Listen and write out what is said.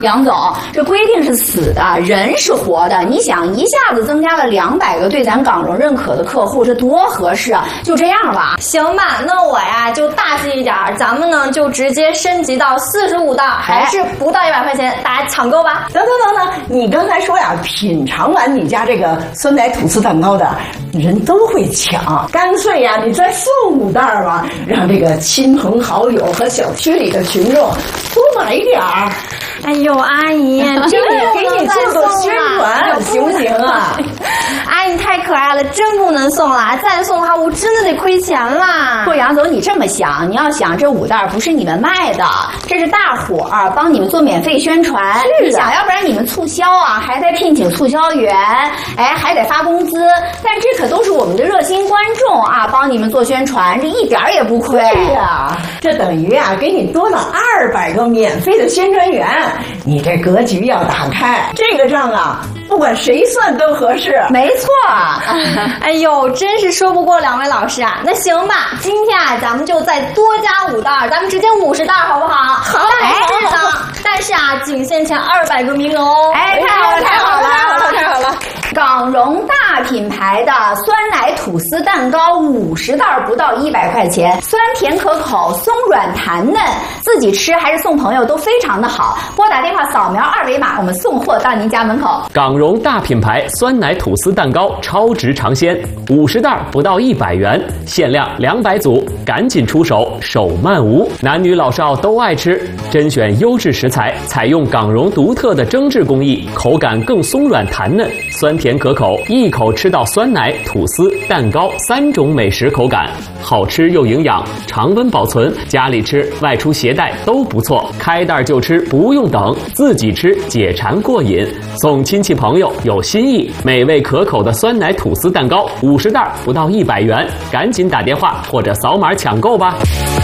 杨总，这规定是死的，人是活的。你想一下子增加了200个对咱港荣认可的客户，这多合适啊！就这样吧。 行吧，那我呀就大气一点，咱们呢就直接升级到45袋，还是不到100块钱，大家抢购吧。 等，你刚才说呀，品尝完你家这个酸奶吐司蛋糕的人都会抢，干脆呀，你再送5袋吧，让这个亲朋好友和小区里的群众多买一点儿。 哎呦，阿姨，真给你做做宣传，行不行啊？ 阿姨太可爱了，真不能送了，再送的话我真的得亏钱啦。 不，杨总，你这么想，你要想这5袋不是你们卖的，这是大伙儿帮你们做免费宣传。你想，要不然你们促销啊，还得聘请促销员，哎，还得发工资，但这可都是我们的热心观众啊，帮你们做宣传，这一点也不亏。 对呀，这等于啊，给你多了200个免费的宣传员。你这格局要打开，这个账啊，不管谁算都合适。 没错。 哎呦，真是说不过2位老师啊。那行吧，今天啊，咱们就再多加5袋，咱们直接50袋，好不好？ 好， 是的。但是啊，仅限前200个名额哦。 哎，太好了，太好了！港荣大品牌的酸奶吐司蛋糕50袋不到100块钱，酸甜可口，松软弹嫩，自己吃还是送朋友都非常的好。拨打电话扫描2维码，我们送货到您家门口。 港荣大品牌酸奶吐司蛋糕超值尝鲜，50袋不到100元，限量200组，赶紧出手，手慢无。男女老少都爱吃，甄选优质食材，采用港荣独特的蒸制工艺，口感更松软弹嫩，酸甜可口，一口吃到酸奶、吐司、蛋糕3种美食口感，好吃又营养，常温保存，家里吃、外出携带都不错。开袋就吃，不用等，自己吃解馋过瘾，送亲戚朋友有新意，美味可口的酸奶吐司蛋糕50袋不到100元，赶紧打电话或者扫码抢购吧。